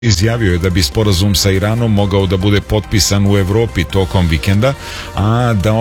izjavio je da bi sporazum sa Iranom mogao da bude potpisan u Evropi tokom vikenda, a da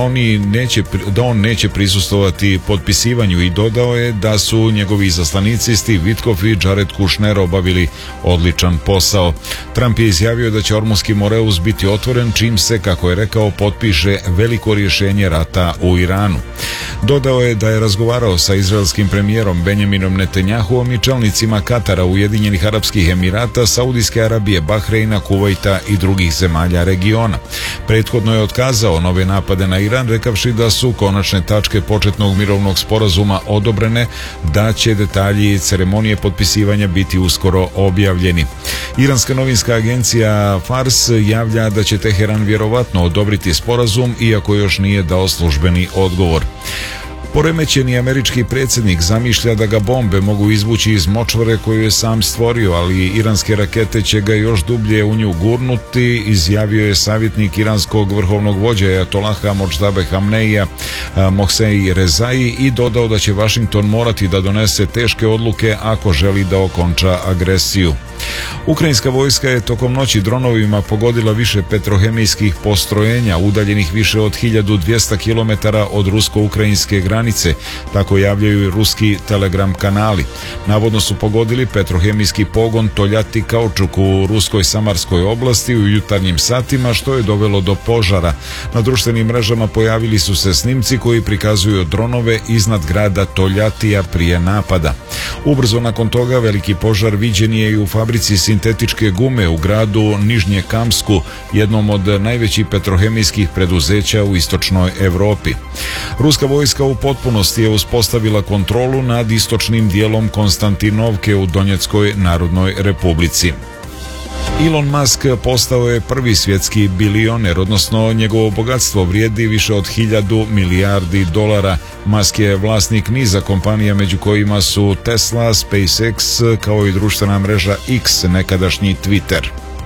on neće prisustvovati potpisivanju, i dodao je da su njegovi izaslanici Steve Witkoff i Jared Kushner obavili odličan posao. Trump je izjavio da će Ormuski Moreus biti otvoren čim se, kako je rekao, potpiše veliko rješenje rata u Iranu. Dodao je da je razgovarao sa izraelskim premijerom Benjaminom Netanjahuom i čelnicima Katara, Ujedinjenih Arapskih Emirata, Saudijske Arabije, Bahreina, Kuvajta i drugih zemalja regiona. Prethodno je otkazao nove napade na Iran, rekavši da su konačne tačke početnog mirovnog sporazuma odobrene, da će detalji ceremonije potpisivanja biti uskoro objavljeni. Iranska novinska agencija Fars javlja da će Teheran vjerovatno odobriti sporazum, iako još nije dao službeni odgovor. Poremećeni američki predsjednik zamišlja da ga bombe mogu izvući iz močvare koju je sam stvorio, ali iranske rakete će ga još dublje u nju gurnuti, izjavio je savjetnik iranskog vrhovnog vođa Ajatolaha Modždabe Hamneija Mohsej Rezai, i dodao da će Washington morati da donese teške odluke ako želi da okonča agresiju. Ukrajinska vojska je tokom noći dronovima pogodila više petrohemijskih postrojenja udaljenih više od 1200 km od rusko-ukrajinske granice, tako javljaju i ruski telegram kanali. Navodno su pogodili petrohemijski pogon Toljati Kaučuk u ruskoj Samarskoj oblasti u jutarnjim satima, što je dovelo do požara. Na društvenim mrežama pojavili su se snimci koji prikazuju dronove iznad grada Toljatija prije napada. Ubrzo nakon toga veliki požar viđen je i u fabrici sintetičke gume u gradu Nižnje Kamsku, jednom od najvećih petrohemijskih preduzeća u istočnoj Evropi. Ruska vojska u potpunosti je uspostavila kontrolu nad istočnim dijelom Konstantinovke u Donjeckoj Narodnoj Republici. Elon Musk postao je prvi svjetski bilioner, odnosno njegovo bogatstvo vrijedi više od 1000 milijardi dolara. Musk je vlasnik niza kompanija, među kojima su Tesla, SpaceX, kao i društvena mreža X, nekadašnji Twitter.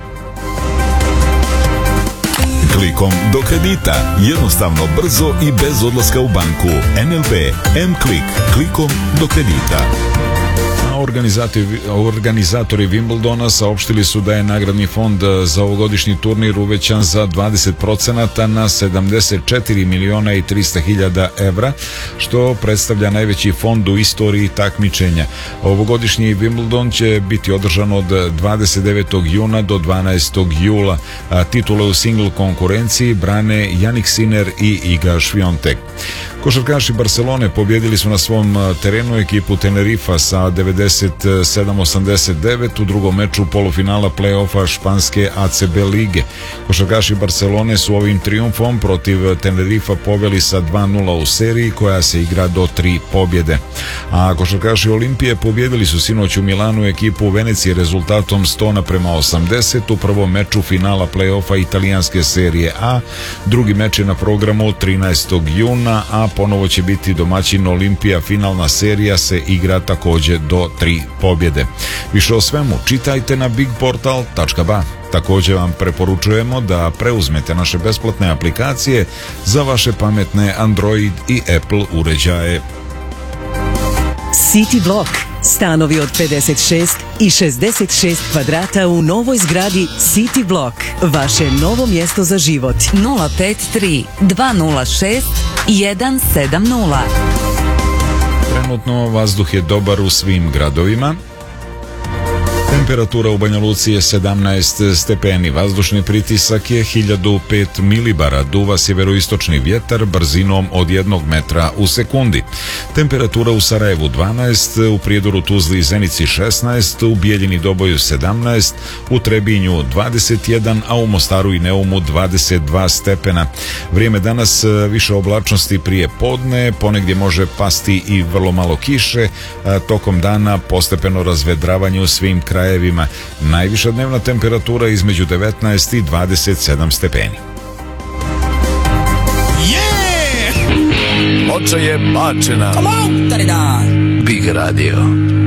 Klikom do kredita. Jednostavno, brzo i bez odlaska u banku. NLB M-Klik. Klikom do kredita. Organizatori Wimbledona saopštili su da je nagradni fond za ovogodišnji turnir uvećan za 20% na 74 miliona i 300 hiljada evra, što predstavlja najveći fond u istoriji takmičenja. Ovogodišnji Wimbledon će biti održan od 29. juna do 12. jula. Titule u single konkurenciji brane Jannik Sinner i Iga Swiatek. Košarkaši Barcelone pobjedili su na svom terenu ekipu Tenerifa sa 97-89 u drugom meču polufinala play-offa španske ACB lige. Košarkaši Barcelone su ovim trijumfom protiv Tenerifa poveli sa 2-0 u seriji koja se igra do 3 pobjede. A košarkaši Olimpije pobjedili su sinoć u Milanu ekipu Venecije rezultatom 100-80 u prvom meču finala play-offa italijanske serije A. Drugi meč je na programu 13. juna, a ponovo će biti domaćin Olimpija. Finalna serija se igra također do 3 pobjede. Više o svemu čitajte na bigportal.ba. Također vam preporučujemo da preuzmete naše besplatne aplikacije za vaše pametne Android i Apple uređaje. City Block. Stanovi od 56 i 66 kvadrata u novoj zgradi City Block. Vaše novo mjesto za život. 053 206 170. Trenutno vazduh je dobar u svim gradovima. Temperatura u Banja Luci je 17 stepeni, vazdušni pritisak je 1005 milibara, duva sjeveroistočni vjetar brzinom od 1 metra u sekundi. Temperatura u Sarajevu 12, u Prijedoru, Tuzli i Zenici 16, u Bijeljini, Doboju 17, u Trebinju 21, a u Mostaru i Neumu 22 stepena. Vrijeme danas više oblačnosti prije podne, ponegdje može pasti i vrlo malo kiše, tokom dana postepeno razvedravanje u svim krajevima. Najviša dnevna temperatura između 19 i 27 stepeni. Ploča je bačena. Big Radio.